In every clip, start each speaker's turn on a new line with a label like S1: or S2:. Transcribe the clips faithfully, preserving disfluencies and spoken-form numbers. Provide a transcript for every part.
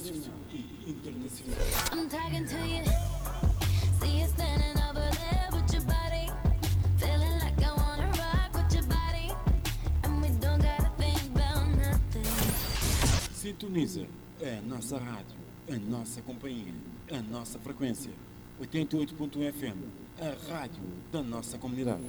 S1: nacional e internacional.
S2: I'm talking to you. See you standing over there with your body. Feeling like I wanna rock with your body. And we don't gotta think about nothing.
S1: Sintoniza a nossa rádio, a nossa companhia, a nossa frequência. oitenta e oito ponto um F M, a rádio da nossa comunidade.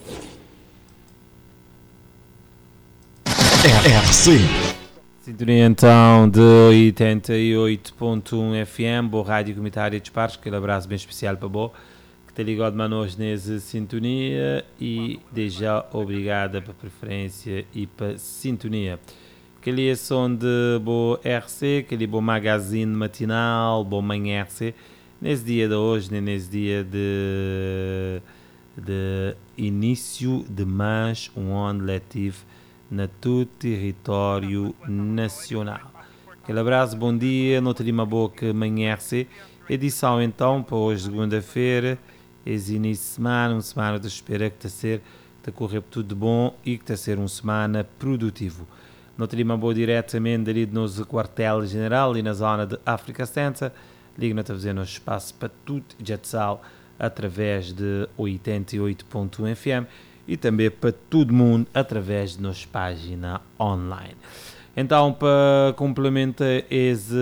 S3: R C.
S4: Sintonia então de oitenta e oito ponto um F M, boa rádio comunitária de Pares, aquele abraço bem especial para Bo, que está ligado manos nessa sintonia e desde já obrigada pela preferência e para sintonia. Aquele é som de Boa R C, aquele bom magazine matinal, bom manhã R C, nesse dia de hoje, nesse dia de, de início de mais um ano letivo na todo território nacional. Aquele abraço, bom dia, não teria uma boa manhã R C. Edição então para hoje, segunda-feira, esse início de semana, uma semana de espera que está a ser, está a correr tudo de bom e que está a ser uma semana produtivo. Não teria uma boa diretamente ali no nosso quartel-general e na zona de África Central, liga-nos a fazer no espaço para tudo já de sal através de oitenta e oito ponto um F M e também para todo mundo através de nossa página online. Então, para complementar esse,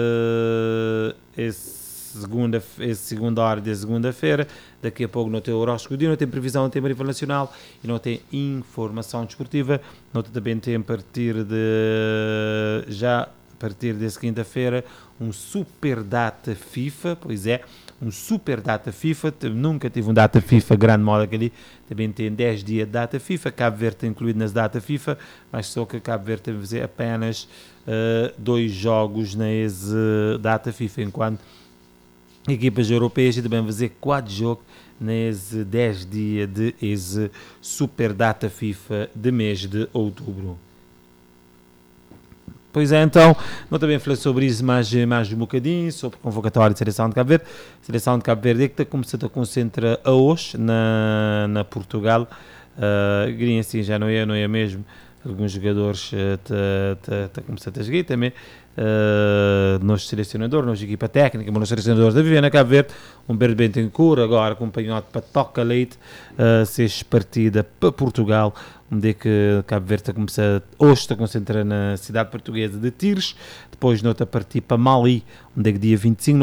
S4: esse segunda, esse segunda hora de segunda-feira, daqui a pouco não tem horóscopo do dia, não tem previsão no tempo a nível nacional e não tem informação desportiva, não também tem a partir de já a partir dessa quinta-feira um super data FIFA, pois é, um super data FIFA, nunca tive um data FIFA grande moda que ali, também tem dez dias de data FIFA, Cabo Verde está incluído nas data FIFA, mas só que Cabo Verde tem a fazer apenas uh, dois jogos na uh, data FIFA, enquanto equipas europeias também fazer quatro jogos nesses dez dias de esse super data FIFA de mês de outubro. Pois é, então, nós também falamos sobre isso mais, mais um bocadinho, sobre a convocatória de seleção de Cabo Verde. A seleção de Cabo Verde é que está começando a concentrar a hoje na, na Portugal. Uh, assim, já não é, não é mesmo. Alguns jogadores estão começando a jogar também. Uh, nosso selecionador, nossa equipa técnica, mas nosso selecionador da Viviana Cabo Verde, Humberto Bentancur, agora acompanhado para Toca Leite, uh, seja partida para Portugal, onde é que Cabo Verde está começando, hoje está concentrando na cidade portuguesa de Tires, depois noutra partida para Mali, onde é que dia vinte e cinco